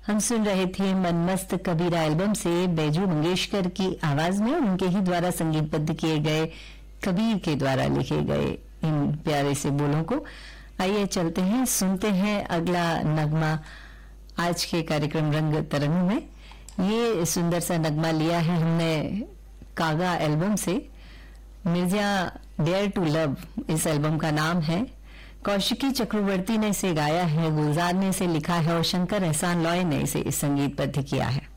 हम सुन रहे थे मनमस्त कबीरा एल्बम से बैजू मंगेशकर की आवाज में उनके ही द्वारा संगीतबद्ध किए गए कबीर के द्वारा लिखे गए इन प्यारे से बोलों को। आइए चलते हैं, सुनते हैं अगला नगमा आज के कार्यक्रम रंग तरंग में। ये सुंदर सा नगमा लिया है हमने कागा एल्बम से। मिर्जा डेयर टू लव इस एल्बम का नाम है। कौशिकी चक्रवर्ती ने इसे गाया है, गुलजार ने इसे लिखा है और शंकर एहसान लॉय ने इसे संगीतबद्ध किया है।